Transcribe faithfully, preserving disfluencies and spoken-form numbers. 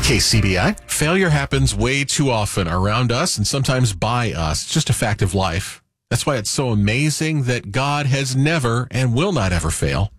K C B I. Failure happens way too often around us and sometimes by us. It's just a fact of life. That's why it's so amazing that God has never and will not ever fail.